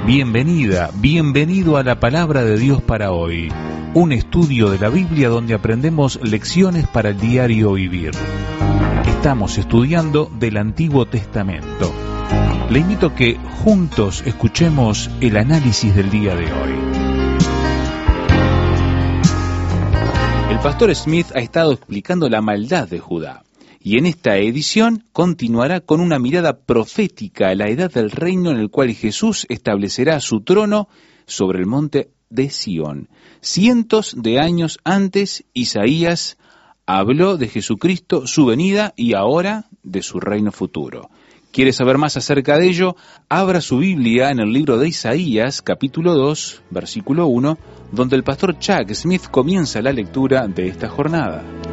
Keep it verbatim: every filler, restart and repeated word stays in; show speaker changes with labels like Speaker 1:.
Speaker 1: Bienvenida, bienvenido a la Palabra de Dios para hoy, un estudio de la Biblia donde aprendemos lecciones para el diario vivir. Estamos estudiando del Antiguo Testamento. Le invito a que juntos escuchemos el análisis del día de hoy. El pastor Smith ha estado explicando la maldad de Judá. Y en esta edición continuará con una mirada profética a la edad del reino en el cual Jesús establecerá su trono sobre el monte de Sión. Cientos de años antes, Isaías habló de Jesucristo, su venida y ahora de su reino futuro. ¿Quiere saber más acerca de ello? Abra su Biblia en el libro de Isaías, capítulo dos, versículo uno, donde el pastor Chuck Smith comienza la lectura de esta jornada.